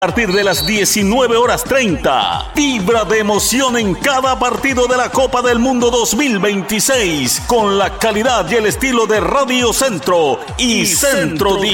A partir de las 19:30, vibra de emoción en cada partido de la Copa del Mundo 2026 con la calidad y el estilo de Radio Centro y Centro Digital.